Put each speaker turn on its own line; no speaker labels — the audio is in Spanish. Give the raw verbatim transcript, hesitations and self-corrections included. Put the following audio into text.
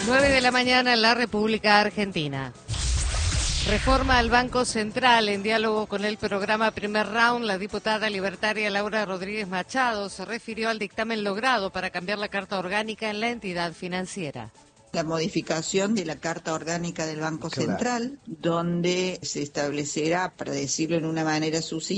nueve de la mañana en la República Argentina. Reforma al Banco Central. En diálogo con el programa Primer Round, la diputada libertaria Laura Rodríguez Machado se refirió al dictamen logrado para cambiar la Carta Orgánica en la entidad financiera.
La modificación de la Carta Orgánica del Banco
Claro.
Central, donde se establecerá, para decirlo en una manera sucinta,